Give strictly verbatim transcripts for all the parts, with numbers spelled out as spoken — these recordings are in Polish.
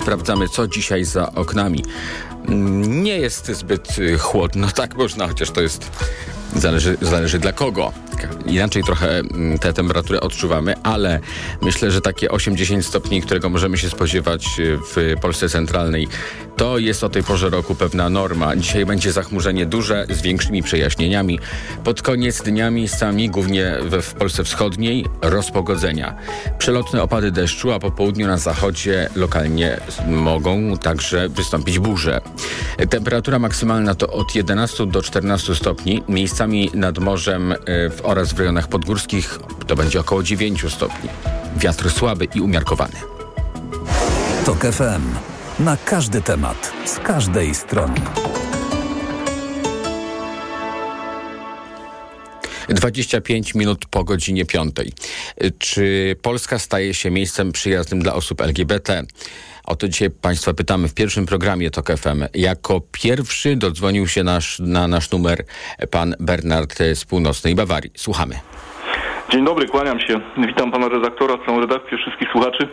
sprawdzamy, co dzisiaj za oknami. Nie jest zbyt chłodno, tak można, chociaż to jest... Zależy, zależy dla kogo. Inaczej trochę tę temperaturę odczuwamy, ale myślę, że takie osiem dziesięć stopni, którego możemy się spodziewać w Polsce centralnej, to jest o tej porze roku pewna norma. Dzisiaj będzie zachmurzenie duże z większymi przejaśnieniami. Pod koniec dnia miejscami, głównie we, w Polsce wschodniej, rozpogodzenia. Przelotne opady deszczu, a po południu na zachodzie lokalnie mogą także wystąpić burze. Temperatura maksymalna to od jedenastu do czternastu stopni. Miejscami nad morzem y, oraz w rejonach podgórskich to będzie około dziewięciu stopni. Wiatr słaby i umiarkowany. Tok F M. Na każdy temat, z każdej strony. dwadzieścia pięć minut po godzinie piątej. Czy Polska staje się miejscem przyjaznym dla osób L G B T? O to dzisiaj Państwa pytamy w pierwszym programie Tok F M. Jako pierwszy dodzwonił się nasz, na nasz numer pan Bernard z północnej Bawarii. Słuchamy. Dzień dobry, kłaniam się. Witam pana redaktora, całą redakcję, wszystkich słuchaczy.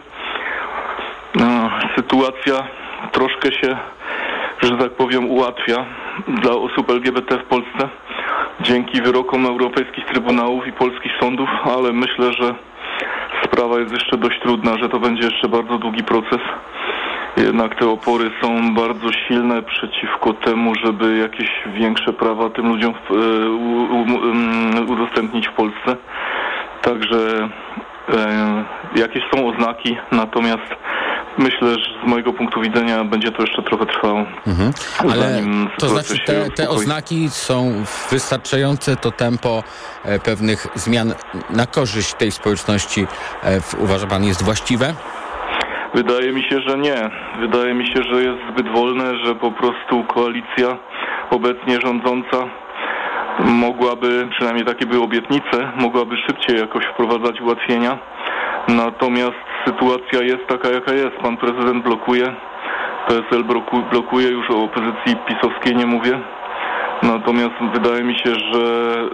No, sytuacja troszkę się, że tak powiem, ułatwia dla osób L G B T w Polsce dzięki wyrokom europejskich trybunałów i polskich sądów, ale myślę, że sprawa jest jeszcze dość trudna, że to będzie jeszcze bardzo długi proces. Jednak te opory są bardzo silne przeciwko temu, żeby jakieś większe prawa tym ludziom w, u, u, udostępnić w Polsce. Także e, jakieś są oznaki, natomiast myślę, że z mojego punktu widzenia będzie to jeszcze trochę trwało. Mhm. Ale to znaczy te, te oznaki są wystarczające, to tempo e, pewnych zmian na korzyść tej społeczności e, uważa pan jest właściwe? Wydaje mi się, że nie. Wydaje mi się, że jest zbyt wolne, że po prostu koalicja obecnie rządząca mogłaby, przynajmniej takie były obietnice, mogłaby szybciej jakoś wprowadzać ułatwienia. Natomiast sytuacja jest taka, jaka jest. Pan prezydent blokuje, P S L blokuje, już o opozycji pisowskiej nie mówię. Natomiast wydaje mi się, że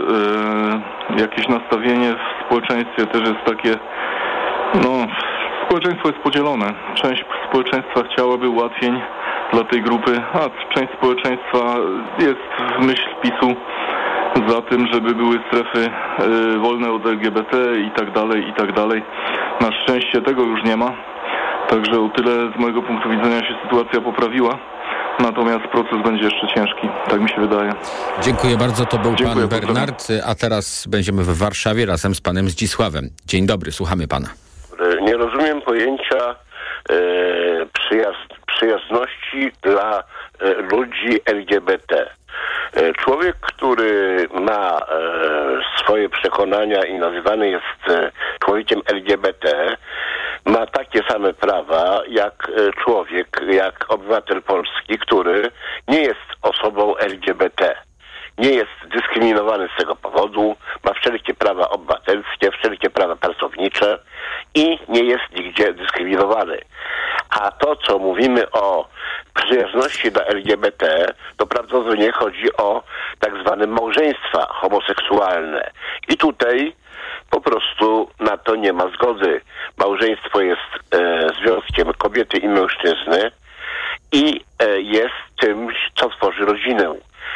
e, jakieś nastawienie w społeczeństwie też jest takie, no, społeczeństwo jest podzielone. Część społeczeństwa chciałaby ułatwień dla tej grupy, a część społeczeństwa jest w myśl PiSu za tym, żeby były strefy y, wolne od L G B T i tak dalej, i tak dalej. Na szczęście tego już nie ma. Także o tyle z mojego punktu widzenia się sytuacja poprawiła. Natomiast proces będzie jeszcze ciężki, tak mi się wydaje. Dziękuję bardzo, to był Dziękuję, pan Bernard, a teraz będziemy w Warszawie razem z panem Zdzisławem. Dzień dobry, słuchamy pana. Nie rozumiem pojęcia e, przyjazd, przyjazności dla e, ludzi L G B T. E, człowiek, który ma e, swoje przekonania i nazywany jest e, człowiekiem L G B T, ma takie same prawa jak e, człowiek, jak obywatel polski, który nie jest osobą L G B T. Nie jest dyskryminowany z tego powodu, ma wszelkie prawa obywatelskie, wszelkie prawa pracownicze i nie jest nigdzie dyskryminowany. A to, co mówimy o przyjazności dla L G B T, to prawdopodobnie chodzi o tak zwane małżeństwa homoseksualne. I tutaj po prostu na to nie ma zgody. Małżeństwo jest e, związkiem kobiety i mężczyzny i e, jest czymś, co tworzy rodzinę.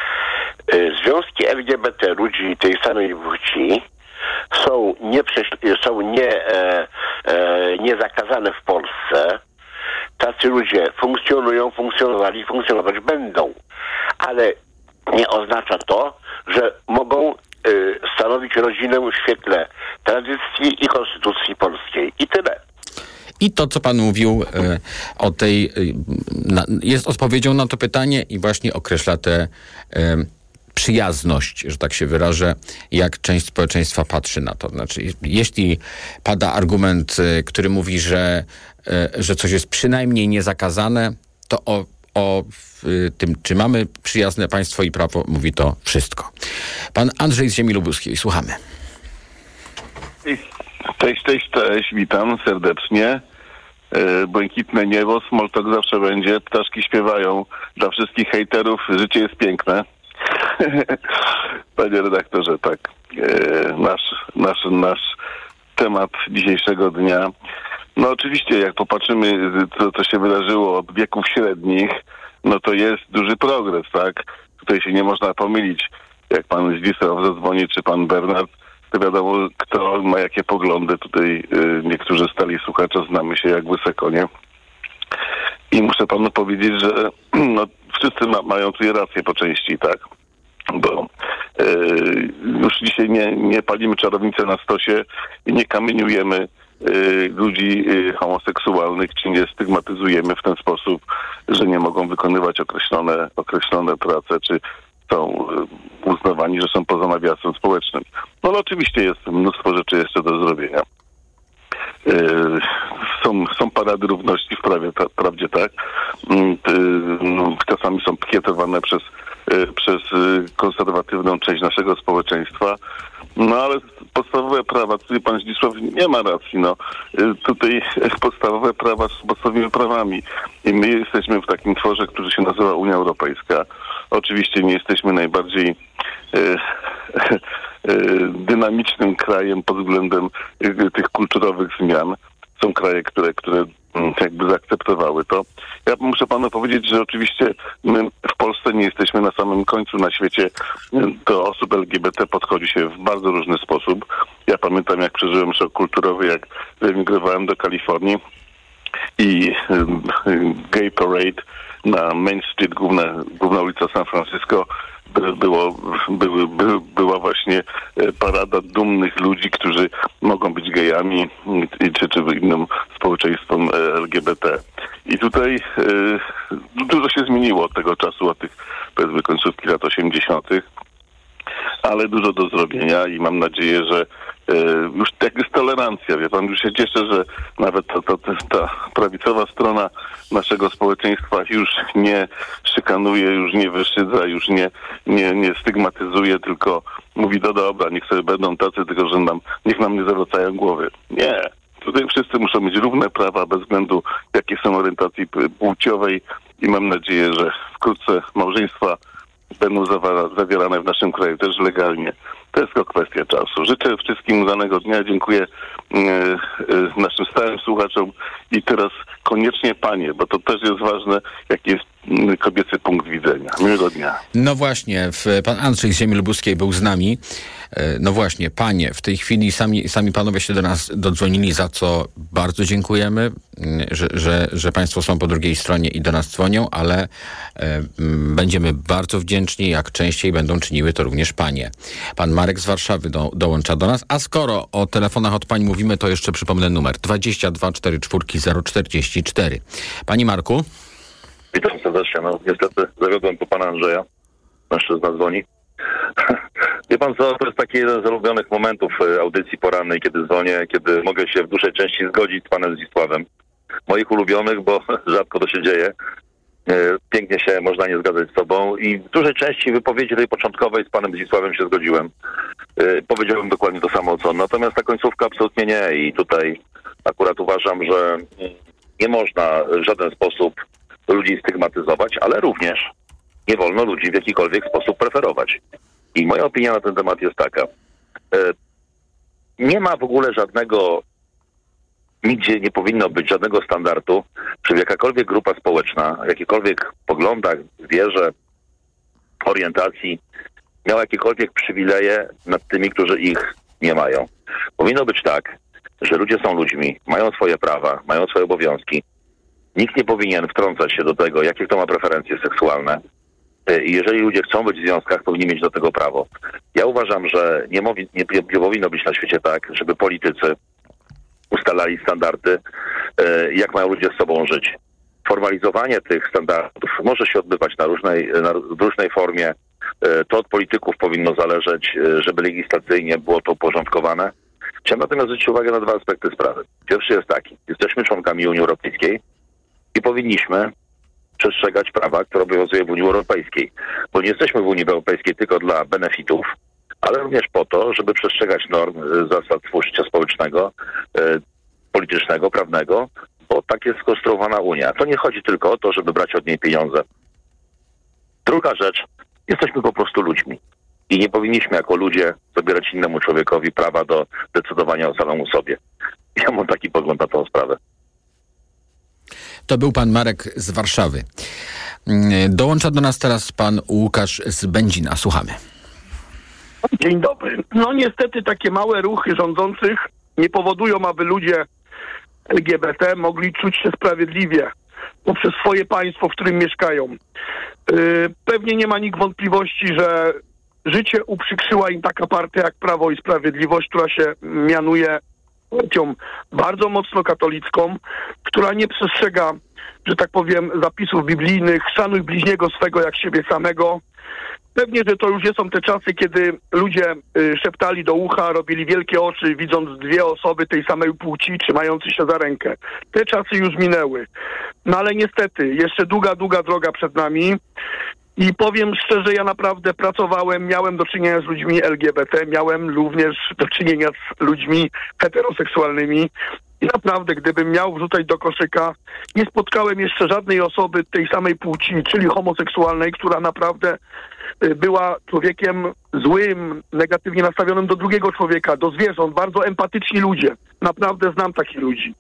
Związki L G B T ludzi tej samej płci są, nie, są nie, e, e, niezakazane w Polsce. Tacy ludzie funkcjonują, funkcjonowali, funkcjonować będą. Ale nie oznacza to, że mogą e, stanowić rodzinę w świetle tradycji i konstytucji polskiej. I tyle. I to, co pan mówił e, o tej, e, na, jest odpowiedzią na to pytanie i właśnie określa tę e, przyjazność, że tak się wyrażę, jak część społeczeństwa patrzy na to. Znaczy, jeśli pada argument, e, który mówi, że, e, że coś jest przynajmniej niezakazane, to o, o w, tym, czy mamy przyjazne państwo i prawo, mówi to wszystko. Pan Andrzej z Ziemi Lubuskiej, słuchamy. Cześć, cześć, cześć, witam serdecznie. Błękitne niebo, smoltok zawsze będzie, ptaszki śpiewają. Dla wszystkich hejterów życie jest piękne. Panie redaktorze, tak. Nasz, nasz, nasz temat dzisiejszego dnia No oczywiście, jak popatrzymy, co, co się wydarzyło od wieków średnich, no to jest duży progres, tak? Tutaj się nie można pomylić. Jak pan Zdzisław zadzwoni, czy pan Bernard, to wiadomo, kto ma jakie poglądy. Tutaj y, niektórzy stali słuchacze znamy się jak wysoko, nie? I muszę panu powiedzieć, że no, wszyscy ma, mają tutaj rację po części, tak? Bo y, już dzisiaj nie, nie palimy czarownicy na stosie i nie kamieniujemy y, ludzi y, homoseksualnych, czy nie stygmatyzujemy w ten sposób, że nie mogą wykonywać określone, określone prace, czy są y, uznawani, że są poza nawiasem społecznym. No ale oczywiście jest mnóstwo rzeczy jeszcze do zrobienia. Yy, są, są parady równości w prawie, ta, prawdzie tak. Yy, no, czasami są pikietowane przez, yy, przez yy, konserwatywną część naszego społeczeństwa. No ale podstawowe prawa, tutaj pan Zdzisław nie ma racji, no. Yy, tutaj podstawowe prawa są podstawowymi prawami. I my jesteśmy w takim tworze, który się nazywa Unia Europejska. Oczywiście nie jesteśmy najbardziej yy, dynamicznym krajem pod względem tych kulturowych zmian. Są kraje, które, które jakby zaakceptowały to. Ja muszę panu powiedzieć, że oczywiście my w Polsce nie jesteśmy na samym końcu. Na świecie do osób L G B T podchodzi się w bardzo różny sposób. Ja pamiętam, jak przeżyłem szok kulturowy, jak wyemigrowałem do Kalifornii i Gay Parade na Main Street, główna, główna ulica San Francisco, było, były, by, była właśnie parada dumnych ludzi, którzy mogą być gejami czy, czy innym społeczeństwom L G B T. I tutaj e, dużo się zmieniło od tego czasu, od tych powiedzmy końcówki lat osiemdziesiątych, ale dużo do zrobienia i mam nadzieję, że e, już tak jest tolerancja. Wie pan, już się cieszę, że nawet ta, ta, ta prawicowa strona naszego społeczeństwa już nie szykanuje, już nie wyszydza, już nie, nie, nie stygmatyzuje, tylko mówi, no dobra, niech sobie będą tacy, tylko że nam, niech nam nie zawracają głowy. Nie. Tutaj wszyscy muszą mieć równe prawa bez względu jakie są orientacji płciowej i mam nadzieję, że wkrótce małżeństwa będą zawierane w naszym kraju też legalnie. To jest tylko kwestia czasu. Życzę wszystkim udanego dnia. Dziękuję e, e, naszym stałym słuchaczom i teraz koniecznie panie, bo to też jest ważne, jaki jest kobiecy punkt widzenia. Miłego dnia. No właśnie, w, pan Andrzej z Ziemi Lubuskiej był z nami. No właśnie, panie, w tej chwili sami, sami panowie się do nas dodzwonili, za co bardzo dziękujemy, że, że, że państwo są po drugiej stronie i do nas dzwonią, ale e, będziemy bardzo wdzięczni, jak częściej będą czyniły to również panie. Pan Marek z Warszawy do, dołącza do nas, a skoro o telefonach od pań mówimy, to jeszcze przypomnę numer dwadzieścia dwa czterdzieści cztery zero czterdzieści cztery. Pani Marku? Witam serdecznie. No, niestety zawiodłem po pana Andrzeja. Mężczyzna dzwoni. Wie pan co, to jest taki jeden z ulubionych momentów audycji porannej, kiedy dzwonię, kiedy mogę się w dużej części zgodzić z panem Zdzisławem. Moich ulubionych, bo rzadko to się dzieje. Pięknie się można nie zgadzać z sobą i w dużej części wypowiedzi tej początkowej z panem Zdzisławem się zgodziłem. Powiedziałbym dokładnie to samo co on. Natomiast ta końcówka absolutnie nie i tutaj akurat uważam, że nie można w żaden sposób ludzi stygmatyzować, ale również nie wolno ludzi w jakikolwiek sposób preferować. I moja opinia na ten temat jest taka. Nie ma w ogóle żadnego, nigdzie nie powinno być żadnego standardu, żeby jakakolwiek grupa społeczna, w jakichkolwiek poglądach, wierze, orientacji miała jakiekolwiek przywileje nad tymi, którzy ich nie mają. Powinno być tak, że ludzie są ludźmi, mają swoje prawa, mają swoje obowiązki. Nikt nie powinien wtrącać się do tego, jakie kto ma preferencje seksualne. I jeżeli ludzie chcą być w związkach, powinni mieć do tego prawo. Ja uważam, że nie, mowi, nie, nie powinno być na świecie tak, żeby politycy ustalali standardy, jak mają ludzie z sobą żyć. Formalizowanie tych standardów może się odbywać na różnej, na, w różnej formie. To od polityków powinno zależeć, żeby legislacyjnie było to uporządkowane. Chciałem natomiast zwrócić uwagę na dwa aspekty sprawy. Pierwszy jest taki. Jesteśmy członkami Unii Europejskiej i powinniśmy przestrzegać prawa, które obowiązuje w Unii Europejskiej. Bo nie jesteśmy w Unii Europejskiej tylko dla benefitów, ale również po to, żeby przestrzegać norm, zasad współżycia społecznego, politycznego, prawnego, bo tak jest skonstruowana Unia. To nie chodzi tylko o to, żeby brać od niej pieniądze. Druga rzecz, jesteśmy po prostu ludźmi. I nie powinniśmy jako ludzie zabierać innemu człowiekowi prawa do decydowania o samemu sobie. Ja mam taki pogląd na tą sprawę. To był pan Marek z Warszawy. Dołącza do nas teraz pan Łukasz z Będzina. Słuchamy. Dzień dobry. No niestety takie małe ruchy rządzących nie powodują, aby ludzie L G B T mogli czuć się sprawiedliwie poprzez swoje państwo, w którym mieszkają. Yy, pewnie nie ma nikt wątpliwości, że życie uprzykrzyła im taka partia jak Prawo i Sprawiedliwość, która się mianuje partią bardzo mocno katolicką, która nie przestrzega, że tak powiem, zapisów biblijnych, szanuj bliźniego swego jak siebie samego. Pewnie, że to już nie są te czasy, kiedy ludzie y, szeptali do ucha, robili wielkie oczy, widząc dwie osoby tej samej płci trzymające się za rękę. Te czasy już minęły. No ale niestety, jeszcze długa, długa droga przed nami. I powiem szczerze, ja naprawdę pracowałem, miałem do czynienia z ludźmi L G B T, miałem również do czynienia z ludźmi heteroseksualnymi. I naprawdę, gdybym miał wrzucać do koszyka, nie spotkałem jeszcze żadnej osoby tej samej płci, czyli homoseksualnej, która naprawdę była człowiekiem złym, negatywnie nastawionym do drugiego człowieka, do zwierząt, bardzo empatyczni ludzie. Naprawdę znam takich ludzi.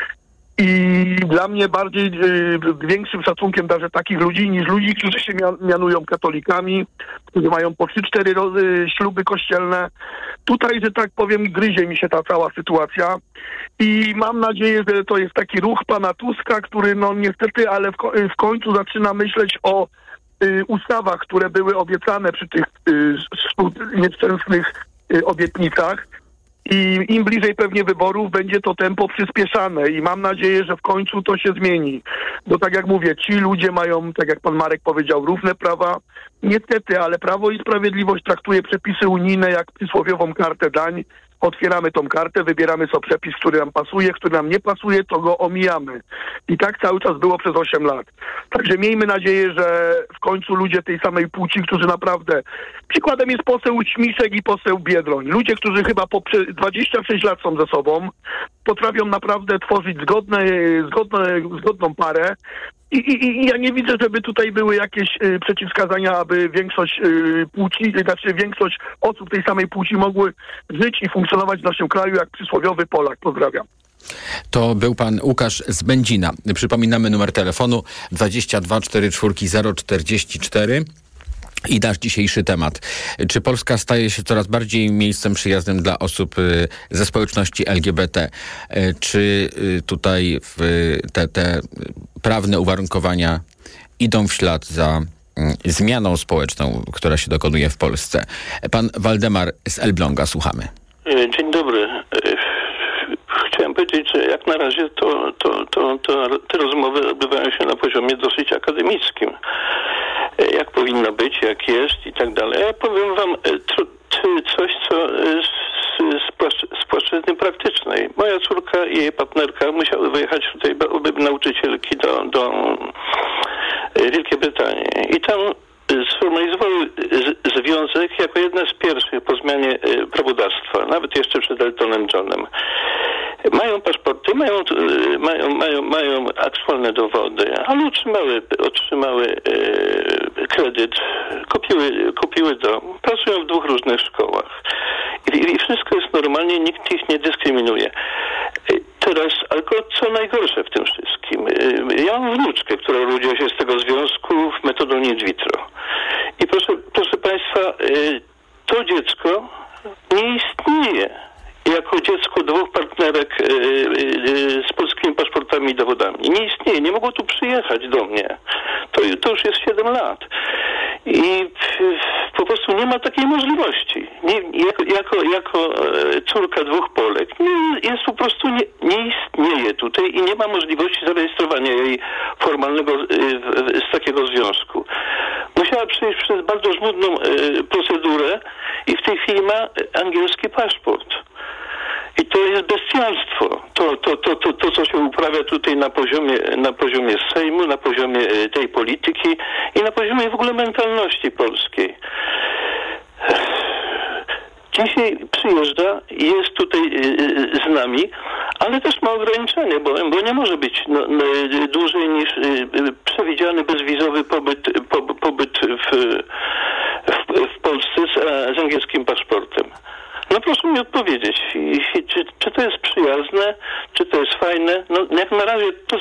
I dla mnie bardziej y, większym szacunkiem darzę takich ludzi niż ludzi, którzy się mianują katolikami, którzy mają po trzy cztery y, śluby kościelne. Tutaj, że tak powiem, gryzie mi się ta cała sytuacja i mam nadzieję, że to jest taki ruch pana Tuska, który no niestety, ale w, ko- w końcu zaczyna myśleć o y, ustawach, które były obiecane przy tych y, nieszczęsnych y, obietnicach. I im bliżej pewnie wyborów będzie to tempo przyspieszane i mam nadzieję, że w końcu to się zmieni. Bo tak jak mówię, ci ludzie mają, tak jak pan Marek powiedział, równe prawa. Niestety, ale Prawo i Sprawiedliwość traktuje przepisy unijne jak przysłowiową kartę dań. Otwieramy tą kartę, wybieramy sobie przepis, który nam pasuje, który nam nie pasuje, to go omijamy. I tak cały czas było przez osiem lat. Także miejmy nadzieję, że w końcu ludzie tej samej płci, którzy naprawdę... Przykładem jest poseł Śmiszek i poseł Biedroń. Ludzie, którzy chyba po dwadzieścia sześć lat są ze sobą, potrafią naprawdę tworzyć zgodne, zgodne, zgodną parę. I, i, I ja nie widzę, żeby tutaj były jakieś y, przeciwwskazania, aby większość y, płci, znaczy większość osób tej samej płci mogły żyć i funkcjonować w naszym kraju jak przysłowiowy Polak. Pozdrawiam. To był pan Łukasz z Będzina. Przypominamy numer telefonu dwadzieścia dwa czterdzieści cztery zero czterdzieści cztery. I nasz dzisiejszy temat. Czy Polska staje się coraz bardziej miejscem przyjaznym dla osób ze społeczności L G B T? Czy tutaj te, te prawne uwarunkowania idą w ślad za zmianą społeczną, która się dokonuje w Polsce? Pan Waldemar z Elbląga, słuchamy. Dzień dobry. Chciałem powiedzieć, że jak na razie to, to, to, to te rozmowy odbywają się na poziomie dosyć akademickim. Jak powinno być, jak jest i tak dalej. Ja powiem wam coś, co z, z, płaszcz, z płaszczyzny praktycznej. Moja córka i jej partnerka musiały wyjechać tutaj, obie nauczycielki do, do Wielkiej Brytanii. I tam sformalizowały związek jako jedna z pierwszych po zmianie prawodawstwa, nawet jeszcze przed Eltonem Johnem. Mają paszporty, mają, mają, mają, mają aktualne dowody, ale otrzymały, otrzymały e, kredyt, kupiły, kupiły dom, pracują w dwóch różnych szkołach. I, I wszystko jest normalnie, nikt ich nie dyskryminuje. Teraz, ale co najgorsze w tym wszystkim? Ja mam wnuczkę, która urodziła się z tego związku metodą in vitro. I proszę, proszę państwa, to dziecko nie istnieje jako dziecko dwóch partnerek yy, yy, z polskimi paszportami i dowodami. Nie istnieje, nie mogło tu przyjechać do mnie. To, to już jest siedem lat. I yy, po prostu nie ma takiej możliwości. Nie, jako jako, jako córka dwóch Polek nie, jest po prostu nie, nie istnieje tutaj i nie ma możliwości zarejestrowania jej formalnego yy, z takiego związku. Musiała przejść przez bardzo żmudną yy, procedurę i w tej chwili ma angielski paszport. I to jest bestialstwo. To, to, to, to, to, co się uprawia tutaj na poziomie, na poziomie Sejmu, na poziomie tej polityki i na poziomie w ogóle mentalności polskiej. Dzisiaj przyjeżdża i jest tutaj z nami, ale też ma ograniczenia, bo, bo nie może być no, no, dłużej niż przewidziany bezwizowy pobyt, po, pobyt w, w, w Polsce z, z angielskim paszportem. No proszę mi odpowiedzieć, czy, czy to jest przyjazne, czy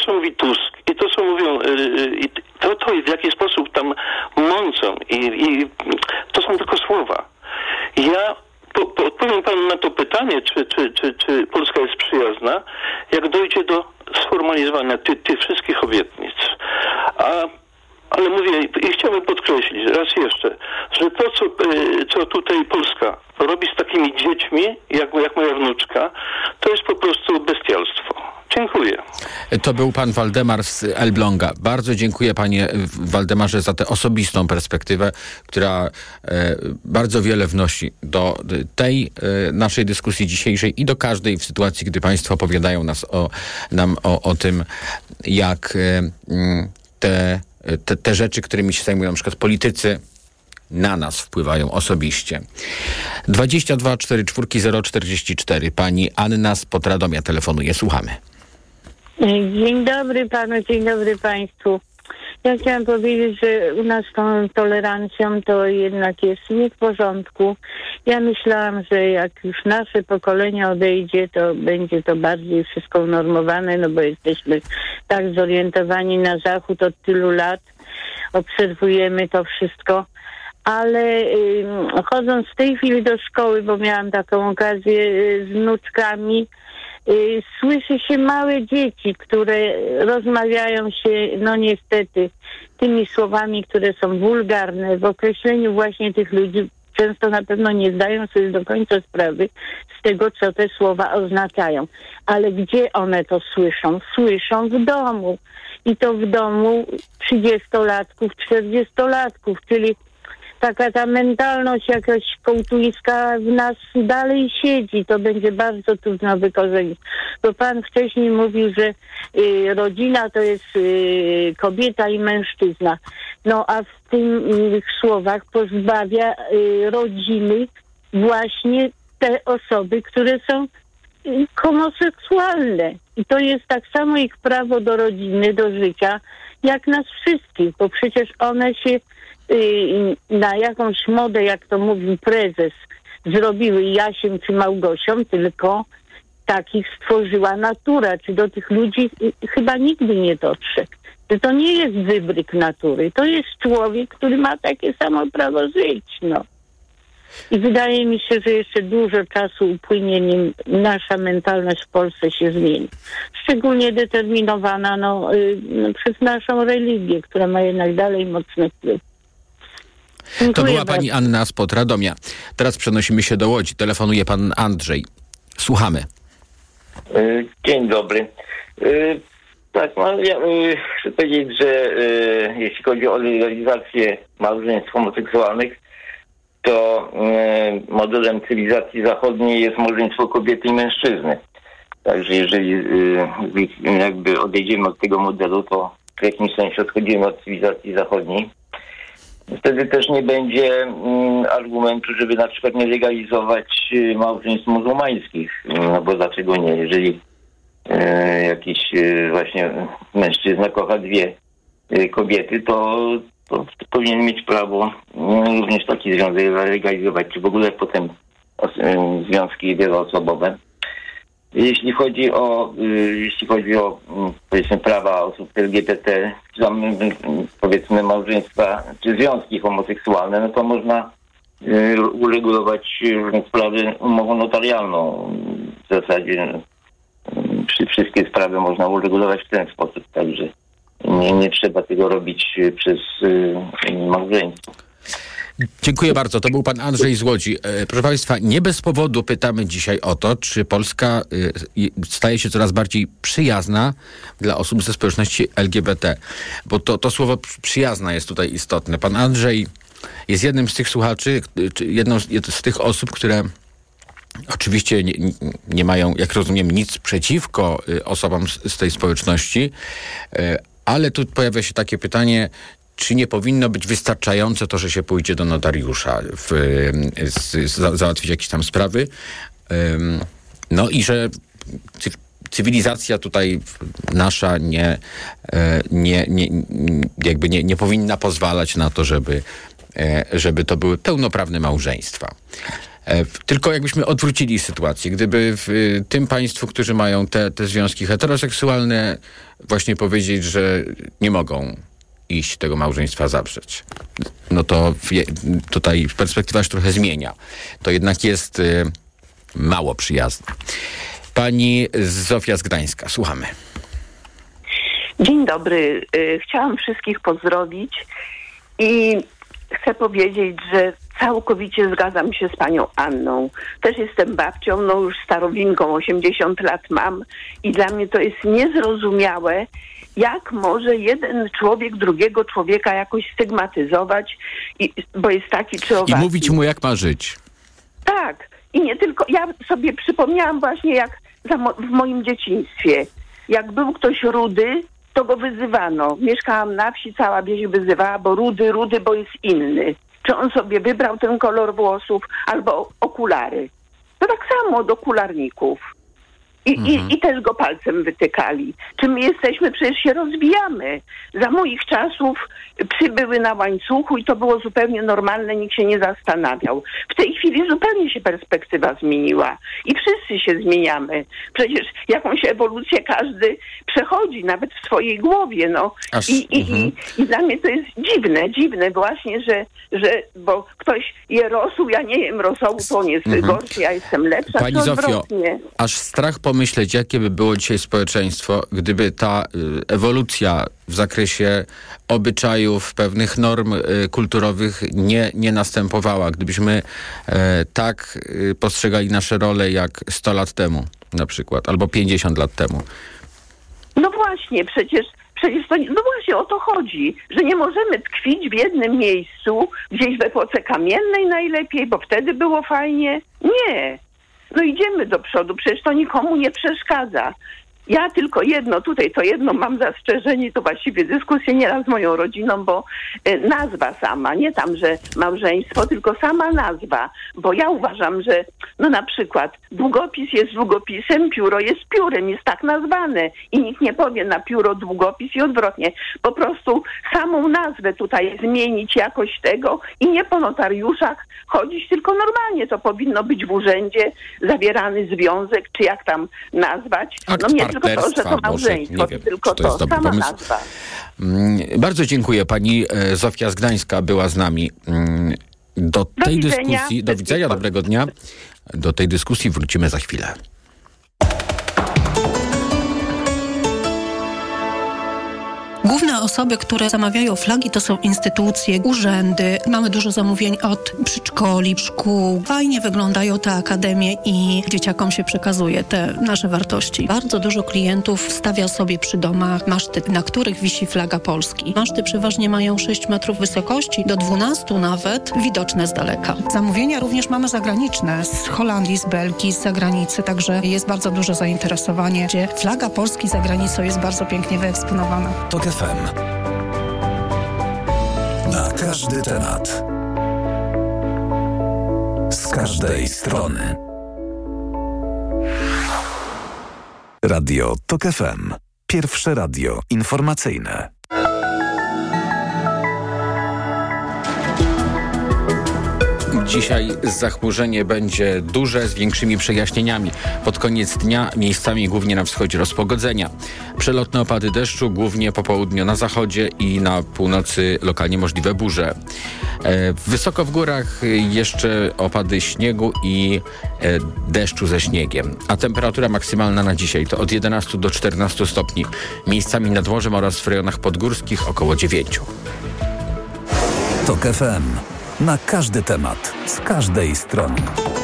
co mówi Tusk i to, co mówią, i to, to w jaki sposób tam mącą i, i to są tylko słowa. Ja po, po, odpowiem panu na to pytanie, czy, czy, czy, czy Polska jest przyjazna, jak dojdzie do sformalizowania ty, tych wszystkich obietnic. A Ale mówię i chciałbym podkreślić raz jeszcze, że to, co, co tutaj Polska robi z takimi dziećmi, jak, jak moja wnuczka, to jest po prostu bestialstwo. Dziękuję. To był pan Waldemar z Elbląga. Bardzo dziękuję, panie Waldemarze, za tę osobistą perspektywę, która e, bardzo wiele wnosi do tej e, naszej dyskusji dzisiejszej i do każdej w sytuacji, gdy państwo opowiadają nas o, nam o, o tym, jak e, te Te, te rzeczy, którymi się zajmują na przykład politycy, na nas wpływają osobiście. dwadzieścia dwa czterdzieści cztery zero czterdzieści cztery. Pani Anna z Podradomia telefonuje. Słuchamy. Dzień dobry panu, dzień dobry państwu. Ja chciałam powiedzieć, że u nas tą tolerancją to jednak jest nie w porządku. Ja myślałam, że jak już nasze pokolenie odejdzie, to będzie to bardziej wszystko unormowane, no bo jesteśmy tak zorientowani na zachód od tylu lat. Obserwujemy to wszystko. Ale y, chodząc w tej chwili do szkoły, bo miałam taką okazję y, z wnuczkami, y, słyszy się małe dzieci, które rozmawiają się, no niestety, tymi słowami, które są wulgarne w określeniu właśnie tych ludzi. Często na pewno nie zdają sobie do końca sprawy z tego, co te słowa oznaczają. Ale gdzie one to słyszą? Słyszą w domu. I to w domu trzydziestolatków, czterdziestolatków, czyli taka ta mentalność jakaś kołtuńska w nas dalej siedzi. To będzie bardzo trudno wykorzenić. Bo pan wcześniej mówił, że y, rodzina to jest y, kobieta i mężczyzna. No a w tych słowach pozbawia y, rodziny właśnie te osoby, które są y, homoseksualne. I to jest tak samo ich prawo do rodziny, do życia, jak nas wszystkich. Bo przecież one się na jakąś modę, jak to mówi prezes, zrobiły Jasiem czy Małgosią, tylko takich stworzyła natura. Czy do tych ludzi chyba nigdy nie dotrze. Że to nie jest wybryk natury. To jest człowiek, który ma takie samo prawo żyć. No. I wydaje mi się, że jeszcze dużo czasu upłynie, nim nasza mentalność w Polsce się zmieni. Szczególnie determinowana no, y, przez naszą religię, która ma jednak dalej mocny wpływ. Dziękuję to była bardzo. pani Anna z Podradomia. Teraz przenosimy się do Łodzi. Telefonuje pan Andrzej. Słuchamy. Dzień dobry. Tak, no, ja chcę powiedzieć, że jeśli chodzi o legalizację małżeństw homoseksualnych, to modelem cywilizacji zachodniej jest małżeństwo kobiety i mężczyzny. Także jeżeli jakby odejdziemy od tego modelu, to w jakimś sensie odchodzimy od cywilizacji zachodniej. Wtedy też nie będzie mm, argumentu, żeby na przykład nie legalizować y, małżeństw muzułmańskich. No bo dlaczego nie? Jeżeli y, jakiś y, właśnie mężczyzna kocha dwie y, kobiety, to, to, to powinien mieć prawo y, również taki związek legalizować, czy w ogóle potem o, y, związki wieloosobowe. Jeśli chodzi o, y, jeśli chodzi o y, powiedzmy prawa osób L G B T, czy tam, y, powiedzmy małżeństwa, czy związki homoseksualne, no to można y, uregulować różne sprawy umową notarialną. W zasadzie y, wszystkie sprawy można uregulować w ten sposób, także nie, nie trzeba tego robić przez y, małżeństwo. Dziękuję bardzo. To był pan Andrzej z Łodzi. Proszę państwa, nie bez powodu pytamy dzisiaj o to, czy Polska staje się coraz bardziej przyjazna dla osób ze społeczności L G B T. Bo to, to słowo przyjazna jest tutaj istotne. Pan Andrzej jest jednym z tych słuchaczy, jedną z tych osób, które oczywiście nie, nie mają, jak rozumiem, nic przeciwko osobom z, z tej społeczności, ale tu pojawia się takie pytanie, czy nie powinno być wystarczające to, że się pójdzie do notariusza, w, z, z, załatwić jakieś tam sprawy. Um, no i że cy, cywilizacja tutaj nasza nie, nie, nie, jakby nie, nie powinna pozwalać na to, żeby żeby to były pełnoprawne małżeństwa. Tylko jakbyśmy odwrócili sytuację, gdyby w tym państwu, którzy mają te, te związki heteroseksualne, właśnie powiedzieć, że nie mogą iść tego małżeństwa zawrzeć, no to tutaj perspektywa się trochę zmienia. To jednak jest mało przyjazne. Pani Zofia z Gdańska, słuchamy. Dzień dobry. Chciałam wszystkich pozdrowić i chcę powiedzieć, że całkowicie zgadzam się z panią Anną. Też jestem babcią, no już starowinką, osiemdziesiąt lat mam i dla mnie to jest niezrozumiałe, jak może jeden człowiek drugiego człowieka jakoś stygmatyzować, i, bo jest taki czy owaki. I mówić mu, jak ma żyć. Tak. I nie tylko. Ja sobie przypomniałam właśnie, jak za mo- w moim dzieciństwie. Jak był ktoś rudy, to go wyzywano. Mieszkałam na wsi, cała wieś wyzywała, bo rudy, rudy, bo jest inny. Czy on sobie wybrał ten kolor włosów albo okulary. To tak samo od okularników. I, mhm. i, I też go palcem wytykali. Czy my jesteśmy, przecież się rozwijamy. Za moich czasów psy były na łańcuchu i to było zupełnie normalne, nikt się nie zastanawiał. W tej chwili zupełnie się perspektywa zmieniła i wszyscy się zmieniamy. Przecież jakąś ewolucję każdy przechodzi, nawet w swojej głowie. No. Aż, I, i, mhm. i, I dla mnie to jest dziwne, dziwne właśnie, że, że bo ktoś je rosół, ja nie jem rosołu, to on jest mhm. gorszy, ja jestem lepsza. Pani Zofio, aż strach pomyśleć, jakie by było dzisiaj społeczeństwo, gdyby ta y, ewolucja w zakresie obyczajów, pewnych norm y, kulturowych nie, nie następowała. Gdybyśmy y, tak y, postrzegali nasze role jak sto lat temu na przykład, albo pięćdziesiąt lat temu. No właśnie, przecież Przecież to, no właśnie o to chodzi, że nie możemy tkwić w jednym miejscu, gdzieś w epoce kamiennej najlepiej, bo wtedy było fajnie. Nie. No idziemy do przodu, przecież to nikomu nie przeszkadza. Ja tylko jedno, tutaj to jedno mam zastrzeżenie, to właściwie dyskusję nieraz z moją rodziną, bo y, nazwa sama, nie tam, że małżeństwo, tylko sama nazwa. Bo ja uważam, że no na przykład długopis jest długopisem, pióro jest piórem, jest tak nazwane. I nikt nie powie na pióro długopis i odwrotnie. Po prostu samą nazwę tutaj zmienić jakoś tego i nie po notariuszach chodzić, tylko normalnie to powinno być w urzędzie zawierany związek, czy jak tam nazwać. Akt no nie tylko to, że to małżeństwo, może, nie wiem, tylko to, to sama pomysł. nazwa. Bardzo dziękuję. Pani Zofia z Gdańska była z nami. Do tej do dyskusji, do widzenia, dobrego dnia. Do tej dyskusji wrócimy za chwilę. Główne osoby, które zamawiają flagi, to są instytucje, urzędy. Mamy dużo zamówień od przedszkoli, szkół. Fajnie wyglądają te akademie i dzieciakom się przekazuje te nasze wartości. Bardzo dużo klientów stawia sobie przy domach maszty, na których wisi flaga Polski. Maszty przeważnie mają sześć metrów wysokości, do dwunastu nawet, widoczne z daleka. Zamówienia również mamy zagraniczne, z Holandii, z Belgii, z zagranicy, także jest bardzo duże zainteresowanie, gdzie flaga Polski za granicą jest bardzo pięknie wyeksponowana. Tok F M. Na każdy temat. Z każdej strony. Radio Tok F M. Pierwsze radio informacyjne. Dzisiaj zachmurzenie będzie duże, z większymi przejaśnieniami. Pod koniec dnia miejscami głównie na wschodzie rozpogodzenia. Przelotne opady deszczu, głównie po południu na zachodzie i na północy lokalnie możliwe burze. E, wysoko w górach jeszcze opady śniegu i e, deszczu ze śniegiem. A temperatura maksymalna na dzisiaj to od jedenastu do czternastu stopni. Miejscami nad morzem oraz w rejonach podgórskich około dziewięciu. Tok F M. Na każdy temat, z każdej strony.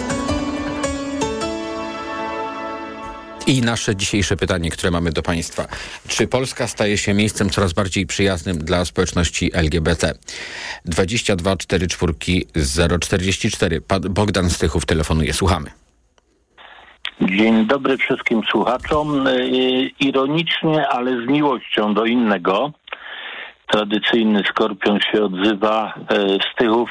I nasze dzisiejsze pytanie, które mamy do Państwa. Czy Polska staje się miejscem coraz bardziej przyjaznym dla społeczności L G B T? dwadzieścia dwa czterdzieści cztery zero czterdzieści cztery. Pan Bogdan z Tychów telefonuje. Słuchamy. Dzień dobry wszystkim słuchaczom. Ironicznie, ale z miłością do innego. Tradycyjny Skorpion się odzywa z Tychów.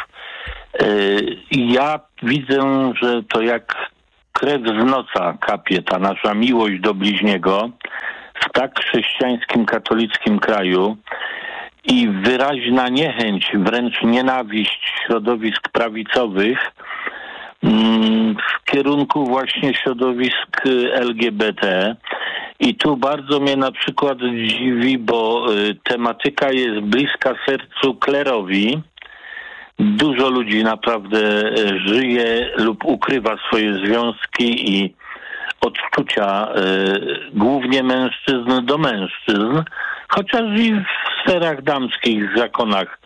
Ja widzę, że to jak krew z noca kapie ta nasza miłość do bliźniego w tak chrześcijańskim, katolickim kraju i wyraźna niechęć, wręcz nienawiść środowisk prawicowych w kierunku właśnie środowisk L G B T. I tu bardzo mnie na przykład dziwi, bo tematyka jest bliska sercu klerowi. Dużo ludzi naprawdę żyje lub ukrywa swoje związki i odczucia głównie mężczyzn do mężczyzn, chociaż i w sferach damskich, w zakonach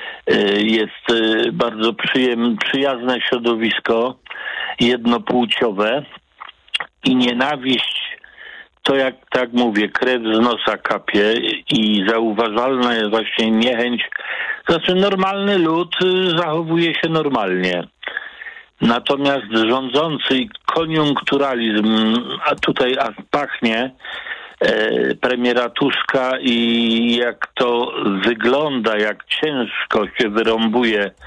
jest bardzo przyjem, przyjazne środowisko jednopłciowe i nienawiść to, jak tak mówię, krew z nosa kapie i zauważalna jest właśnie niechęć. Znaczy normalny lud zachowuje się normalnie. Natomiast rządzący koniunkturalizm, a tutaj a pachnie e, premiera Tuska i jak to wygląda, jak ciężko się wyrąbuje e,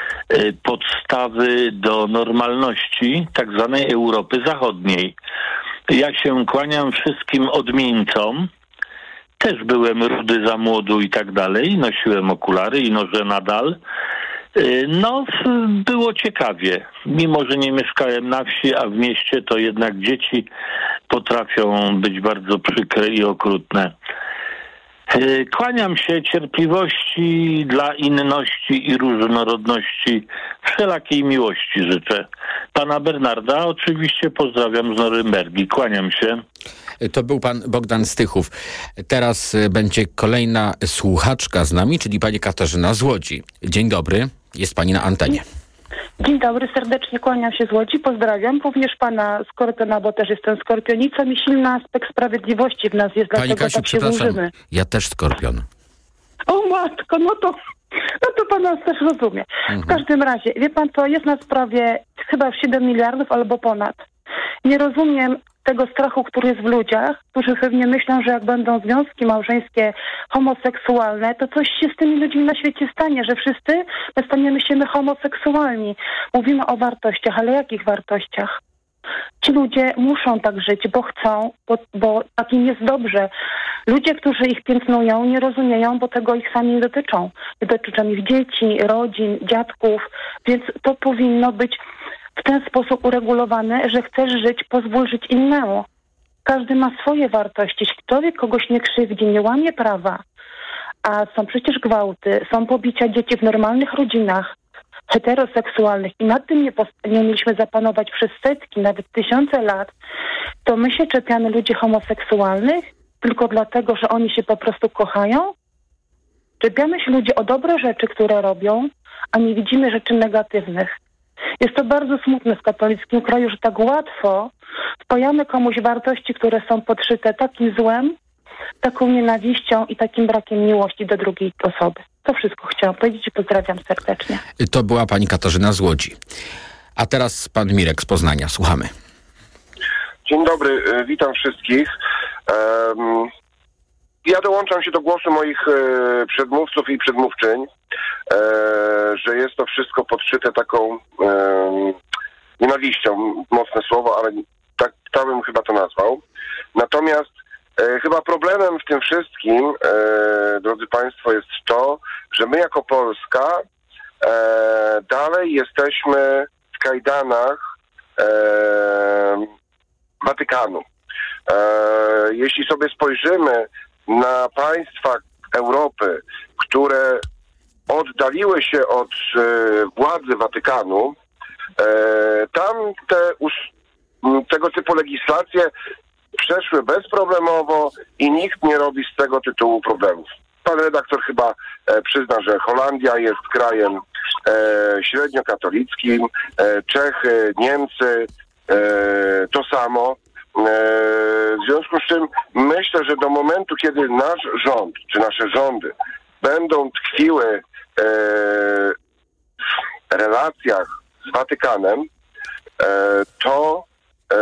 podstawy do normalności tak zwanej Europy Zachodniej. Ja się kłaniam wszystkim odmieńcom. Też byłem rudy za młodu i tak dalej. Nosiłem okulary i noszę nadal. No, było ciekawie. Mimo że nie mieszkałem na wsi, a w mieście, to jednak dzieci potrafią być bardzo przykre i okrutne. Kłaniam się, cierpliwości dla inności i różnorodności, wszelakiej miłości życzę. Pana Bernarda oczywiście pozdrawiam z Norymbergi. Kłaniam się. To był pan Bogdan Stychów. Teraz będzie kolejna słuchaczka z nami, czyli pani Katarzyna z Łodzi. Dzień dobry, jest pani na antenie. Dzień dobry, serdecznie kłaniam się z Łodzi, pozdrawiam. Również pana Skorpiona, bo też jestem skorpionicą i silny aspekt sprawiedliwości w nas jest, Pani dlatego Kasiu, tak się złożymy. Ja też Skorpion. O matko, no to, no to pan nas też rozumie. Mhm. W każdym razie, wie pan co, jest nas prawie chyba siedem miliardów albo ponad. Nie rozumiem tego strachu, który jest w ludziach, którzy pewnie myślą, że jak będą związki małżeńskie homoseksualne, to coś się z tymi ludźmi na świecie stanie, że wszyscy staniemy się homoseksualni. Mówimy o wartościach, ale jakich wartościach? Ci ludzie muszą tak żyć, bo chcą, bo, bo tak im jest dobrze. Ludzie, którzy ich piętnują, nie rozumieją, bo tego ich sami nie dotyczą. Nie dotyczą ich dzieci, rodzin, dziadków, więc to powinno być w ten sposób uregulowane, że chcesz żyć, pozwól żyć innemu. Każdy ma swoje wartości. Jeśli człowiek kogoś nie krzywdzi, nie łamie prawa, a są przecież gwałty, są pobicia dzieci w normalnych rodzinach heteroseksualnych i nad tym nie, post- nie mieliśmy zapanować przez setki, nawet tysiące lat, to my się czepiamy ludzi homoseksualnych tylko dlatego, że oni się po prostu kochają? Czepiamy się ludzi o dobre rzeczy, które robią, a nie widzimy rzeczy negatywnych. Jest to bardzo smutne w katolickim kraju, że tak łatwo wpajamy komuś wartości, które są podszyte takim złem, taką nienawiścią i takim brakiem miłości do drugiej osoby. To wszystko chciałam powiedzieć i pozdrawiam serdecznie. To była pani Katarzyna z Łodzi. A teraz pan Mirek z Poznania. Słuchamy. Dzień dobry, witam wszystkich. Um, ja dołączam się do głosu moich e, przedmówców i przedmówczyń, e, że jest to wszystko podszyte taką e, nienawiścią, mocne słowo, ale tak, tak bym chyba to nazwał. Natomiast e, chyba problemem w tym wszystkim, e, drodzy Państwo, jest to, że my jako Polska e, dalej jesteśmy w kajdanach e, Watykanu. E, jeśli sobie spojrzymy na państwa Europy, które oddaliły się od e, władzy Watykanu, e, tam te us- tego typu legislacje przeszły bezproblemowo i nikt nie robi z tego tytułu problemów. Pan redaktor chyba e, przyzna, że Holandia jest krajem e, średnio katolickim, e, Czechy, Niemcy, e, to samo. W związku z czym myślę, że do momentu, kiedy nasz rząd, czy nasze rządy będą tkwiły e, w relacjach z Watykanem, e, to, e,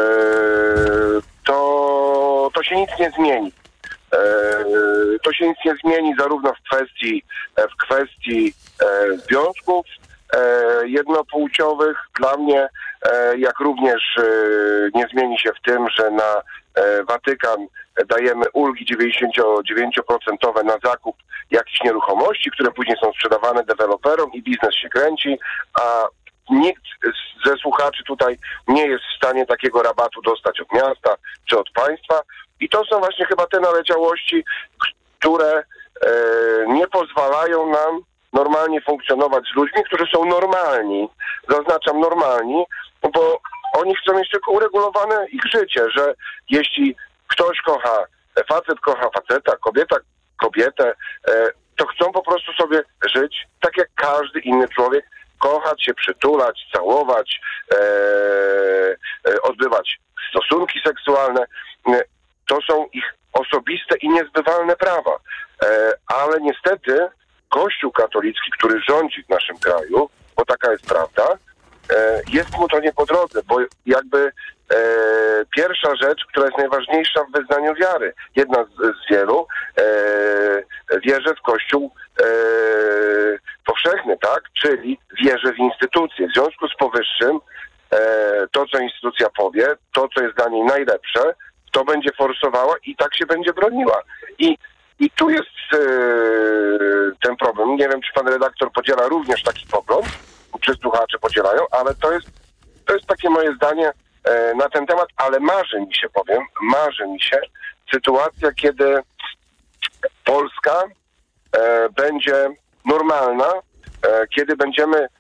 to to się nic nie zmieni. E, to się nic nie zmieni zarówno w kwestii, w kwestii e, związków e, jednopłciowych. Dla mnie, e, jak również e, nie zmieni się w tym, że na e, Watykan dajemy ulgi dziewięćdziesiąt dziewięć procent na zakup jakichś nieruchomości, które później są sprzedawane deweloperom i biznes się kręci, a nikt ze słuchaczy tutaj nie jest w stanie takiego rabatu dostać od miasta czy od państwa. I to są właśnie chyba te naleciałości, które e, nie pozwalają nam normalnie funkcjonować z ludźmi, którzy są normalni, zaznaczam normalni, bo oni chcą mieć tylko uregulowane ich życie, że jeśli ktoś kocha, facet kocha faceta, kobieta kobietę, e, to chcą po prostu sobie żyć tak jak każdy inny człowiek, kochać się, przytulać, całować, e, e, odbywać stosunki seksualne. E, to są ich osobiste i niezbywalne prawa. E, ale niestety Kościół katolicki, który rządzi w naszym kraju, bo taka jest prawda, e, jest mu to nie po drodze, bo jakby e, pierwsza rzecz, która jest najważniejsza w wyznaniu wiary, jedna z, z wielu, e, wierzę w Kościół e, powszechny, tak? Czyli wierzę w instytucje. W związku z powyższym e, to, co instytucja powie, to, co jest dla niej najlepsze, to będzie forsowała i tak się będzie broniła. I, i tu jest e, ten problem. Nie wiem, czy pan redaktor podziela również taki pogląd, czy słuchacze podzielają, ale to jest, to jest takie moje zdanie e, na ten temat, ale marzy mi się, powiem, marzy mi się sytuacja, kiedy Polska e, będzie normalna, e, kiedy będziemy e,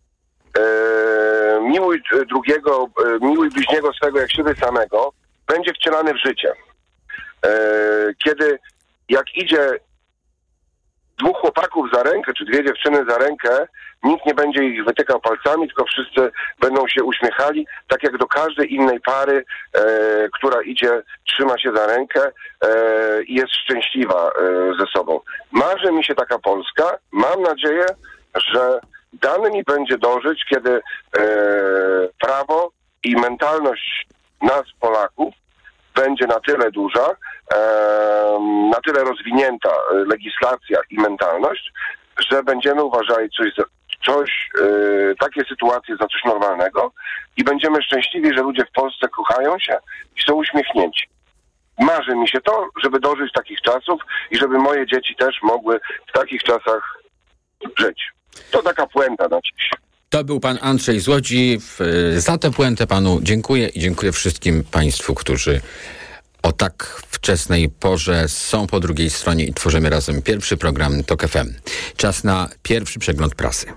miłuj drugiego, e, miłuj bliźniego swego jak siebie samego, będzie wcielany w życie. E, kiedy jak idzie dwóch chłopaków za rękę, czy dwie dziewczyny za rękę, nikt nie będzie ich wytykał palcami, tylko wszyscy będą się uśmiechali, tak jak do każdej innej pary, e, która idzie, trzyma się za rękę e, i jest szczęśliwa e, ze sobą. Marzy mi się taka Polska. Mam nadzieję, że dane mi będzie dążyć, kiedy e, prawo i mentalność nas, Polaków, będzie na tyle duża, e, na tyle rozwinięta legislacja i mentalność, że będziemy uważali coś, za, coś e, takie sytuacje za coś normalnego i będziemy szczęśliwi, że ludzie w Polsce kochają się i są uśmiechnięci. Marzy mi się to, żeby dożyć takich czasów i żeby moje dzieci też mogły w takich czasach żyć. To taka puenta na dziś. To był pan Andrzej z Łodzi. Za tę puentę panu dziękuję i dziękuję wszystkim państwu, którzy o tak wczesnej porze są po drugiej stronie i tworzymy razem pierwszy program TOK F M. Czas na pierwszy przegląd prasy.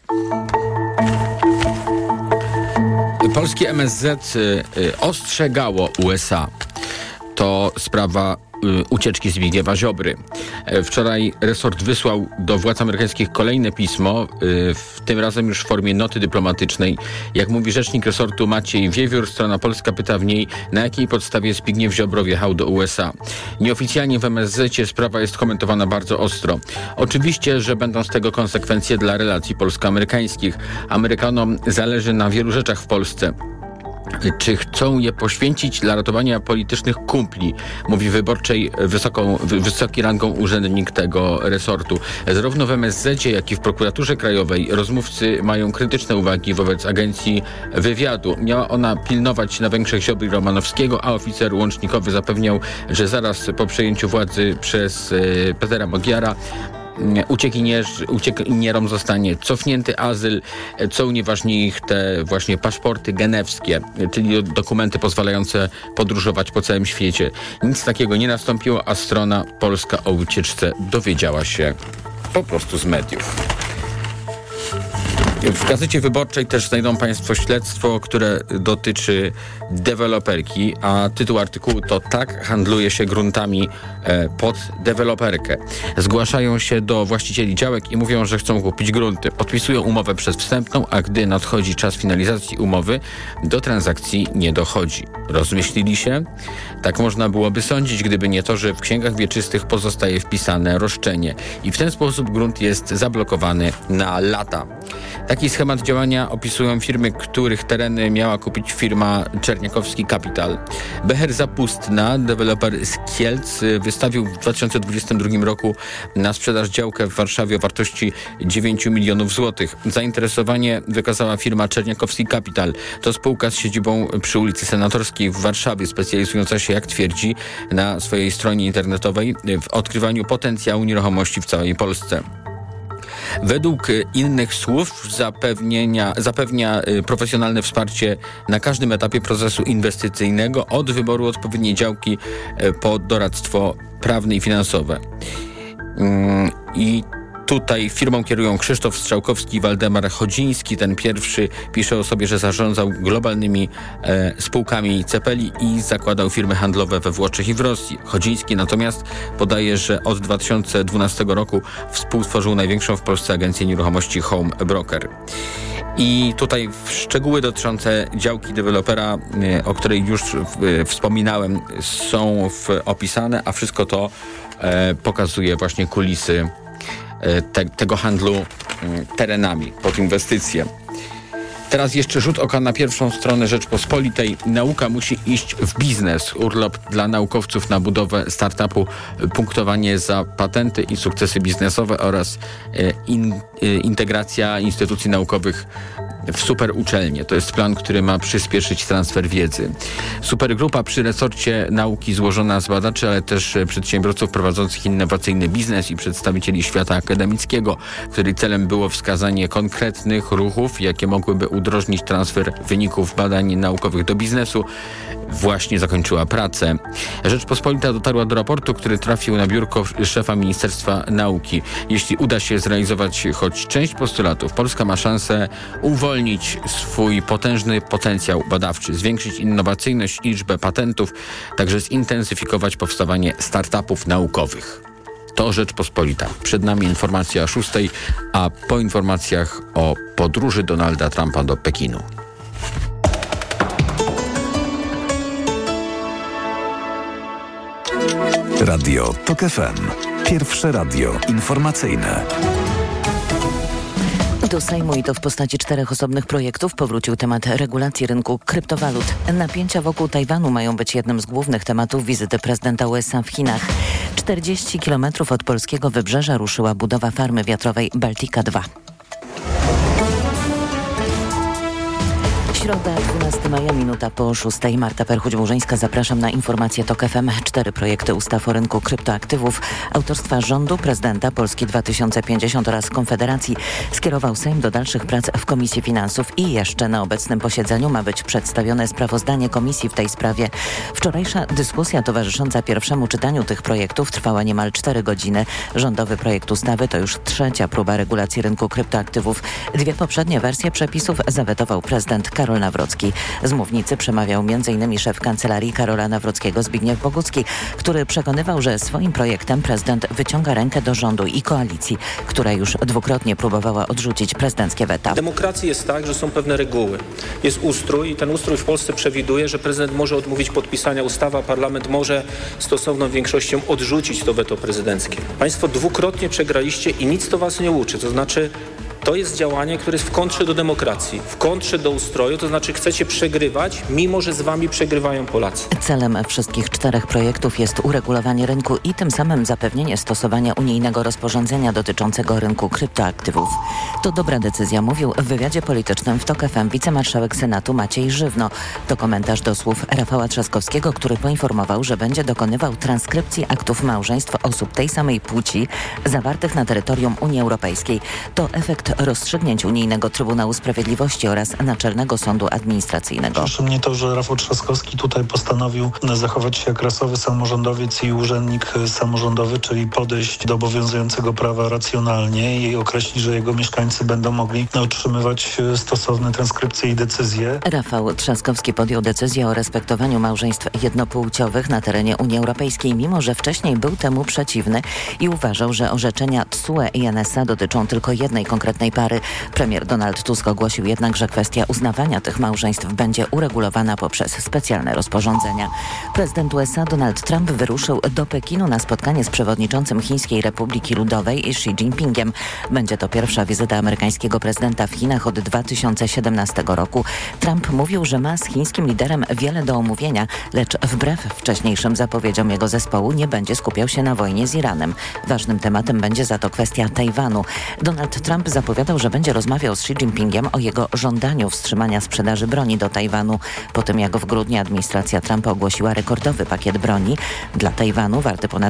Polskie M S Z ostrzegało U S A. To sprawa ucieczki Zbigniewa Ziobry. Wczoraj resort wysłał do władz amerykańskich kolejne pismo, w tym razem już w formie noty dyplomatycznej. Jak mówi rzecznik resortu Maciej Wiewiór, strona polska pyta w niej, na jakiej podstawie Zbigniew Ziobro wjechał do U S A. Nieoficjalnie w M S Z-cie sprawa jest komentowana bardzo ostro. Oczywiście, że będą z tego konsekwencje dla relacji polsko-amerykańskich. Amerykanom zależy na wielu rzeczach w Polsce. Czy chcą je poświęcić dla ratowania politycznych kumpli, mówi wyborczej wysoką, wysoki rangą urzędnik tego resortu. Zarówno w M S Z-cie, jak i w prokuraturze krajowej rozmówcy mają krytyczne uwagi wobec agencji wywiadu. Miała ona pilnować na Węgrzech Ziobry Romanowskiego, a oficer łącznikowy zapewniał, że zaraz po przejęciu władzy przez y, Petera Mogiara uciekinierom zostanie cofnięty azyl, co unieważni ich te właśnie paszporty genewskie, czyli dokumenty pozwalające podróżować po całym świecie. Nic takiego nie nastąpiło, a strona polska o ucieczce dowiedziała się po prostu z mediów. W Gazecie Wyborczej też znajdą państwo śledztwo, które dotyczy deweloperki, a tytuł artykułu to "Tak handluje się gruntami e, pod deweloperkę". Zgłaszają się do właścicieli działek i mówią, że chcą kupić grunty. Podpisują umowę przedwstępną, a gdy nadchodzi czas finalizacji umowy, do transakcji nie dochodzi. Rozmyślili się? Tak można byłoby sądzić, gdyby nie to, że w księgach wieczystych pozostaje wpisane roszczenie i w ten sposób grunt jest zablokowany na lata. Taki schemat działania opisują firmy, których tereny miała kupić firma Czerniakowski Capital. Becher Zapustna, deweloper z Kielc, wystawił w dwa tysiące dwudziestym drugim roku na sprzedaż działkę w Warszawie o wartości dziewięć milionów złotych. Zainteresowanie wykazała firma Czerniakowski Capital. To spółka z siedzibą przy ulicy Senatorskiej w Warszawie, specjalizująca się, jak twierdzi na swojej stronie internetowej, w odkrywaniu potencjału nieruchomości w całej Polsce. Według innych słów zapewnienia, zapewnia profesjonalne wsparcie na każdym etapie procesu inwestycyjnego, od wyboru odpowiedniej działki po doradztwo prawne i finansowe. I tutaj firmą kierują Krzysztof Strzałkowski i Waldemar Chodziński. Ten pierwszy pisze o sobie, że zarządzał globalnymi e, spółkami Cepeli i zakładał firmy handlowe we Włoszech i w Rosji. Chodziński natomiast podaje, że od dwa tysiące dwunastego roku współtworzył największą w Polsce agencję nieruchomości Home Broker. I tutaj szczegóły dotyczące działki dewelopera, e, o której już w, wspominałem, są w, opisane, a wszystko to e, pokazuje właśnie kulisy Te, tego handlu terenami pod inwestycje. Teraz jeszcze rzut oka na pierwszą stronę Rzeczpospolitej. Nauka musi iść w biznes. Urlop dla naukowców na budowę startupu, punktowanie za patenty i sukcesy biznesowe oraz in, integracja instytucji naukowych w superuczelnie. To jest plan, który ma przyspieszyć transfer wiedzy. Supergrupa przy resorcie nauki złożona z badaczy, ale też przedsiębiorców prowadzących innowacyjny biznes i przedstawicieli świata akademickiego, której celem było wskazanie konkretnych ruchów, jakie mogłyby udrożnić transfer wyników badań naukowych do biznesu, właśnie zakończyła pracę. Rzeczpospolita dotarła do raportu, który trafił na biurko szefa Ministerstwa Nauki. Jeśli uda się zrealizować choć część postulatów, Polska ma szansę uwolnić swój potężny potencjał badawczy, zwiększyć innowacyjność i liczbę patentów, także zintensyfikować powstawanie startupów naukowych. To Rzeczpospolita. Przed nami informacja o szóstej, a po informacjach o podróży Donalda Trumpa do Pekinu. Radio TOK F M. Pierwsze radio informacyjne. Do Sejmu, i to w postaci czterech osobnych projektów, powrócił temat regulacji rynku kryptowalut. Napięcia wokół Tajwanu mają być jednym z głównych tematów wizyty prezydenta U S A w Chinach. czterdzieści kilometrów od polskiego wybrzeża ruszyła budowa farmy wiatrowej Baltica dwa. Środa, dwunastego maja, minuta po szóstej. Marta Perchuć-Burzyńska, zapraszam na informacje TOK F M. Cztery projekty ustaw o rynku kryptoaktywów autorstwa rządu, prezydenta Polski dwa tysiące pięćdziesiąt oraz Konfederacji skierował Sejm do dalszych prac w Komisji Finansów i jeszcze na obecnym posiedzeniu ma być przedstawione sprawozdanie komisji w tej sprawie. Wczorajsza dyskusja towarzysząca pierwszemu czytaniu tych projektów trwała niemal cztery godziny. Rządowy projekt ustawy to już trzecia próba regulacji rynku kryptoaktywów. Dwie poprzednie wersje przepisów zawetował prezydent Karol Nawrocki. Z mównicy przemawiał między innymi szef kancelarii Karola Nawrockiego Zbigniew Bogucki, który przekonywał, że swoim projektem prezydent wyciąga rękę do rządu i koalicji, która już dwukrotnie próbowała odrzucić prezydenckie weta. W demokracji jest tak, że są pewne reguły. Jest ustrój i ten ustrój w Polsce przewiduje, że prezydent może odmówić podpisania ustawy, a parlament może stosowną większością odrzucić to weto prezydenckie. Państwo dwukrotnie przegraliście i nic to was nie uczy. To znaczy, to jest działanie, które jest w kontrze do demokracji, w kontrze do ustroju, to znaczy chcecie przegrywać, mimo że z wami przegrywają Polacy. Celem wszystkich czterech projektów jest uregulowanie rynku i tym samym zapewnienie stosowania unijnego rozporządzenia dotyczącego rynku kryptoaktywów. To dobra decyzja, mówił w wywiadzie politycznym w TOK F M wicemarszałek Senatu Maciej Żywno. To komentarz do słów Rafała Trzaskowskiego, który poinformował, że będzie dokonywał transkrypcji aktów małżeństw osób tej samej płci zawartych na terytorium Unii Europejskiej. To efekt rozstrzygnięć Unijnego Trybunału Sprawiedliwości oraz Naczelnego Sądu Administracyjnego. Cieszy mnie to, że Rafał Trzaskowski tutaj postanowił zachować się jak rasowy samorządowiec i urzędnik samorządowy, czyli podejść do obowiązującego prawa racjonalnie i określić, że jego mieszkańcy będą mogli otrzymywać stosowne transkrypcje i decyzje. Rafał Trzaskowski podjął decyzję o respektowaniu małżeństw jednopłciowych na terenie Unii Europejskiej, mimo że wcześniej był temu przeciwny i uważał, że orzeczenia T S U E i N S A dotyczą tylko jednej konkretnej samotnej pary. Premier Donald Tusk ogłosił jednak, że kwestia uznawania tych małżeństw będzie uregulowana poprzez specjalne rozporządzenia. Prezydent U S A Donald Trump wyruszył do Pekinu na spotkanie z przewodniczącym Chińskiej Republiki Ludowej Xi Jinpingiem. Będzie to pierwsza wizyta amerykańskiego prezydenta w Chinach od dwa tysiące siedemnastego roku. Trump mówił, że ma z chińskim liderem wiele do omówienia, lecz wbrew wcześniejszym zapowiedziom jego zespołu nie będzie skupiał się na wojnie z Iranem. Ważnym tematem będzie za to kwestia Tajwanu. Donald Trump zapowiadał, że będzie rozmawiał z Xi Jinpingiem o jego żądaniu wstrzymania sprzedaży broni do Tajwanu. Po tym jak w grudniu administracja Trumpa ogłosiła rekordowy pakiet broni dla Tajwanu warty ponad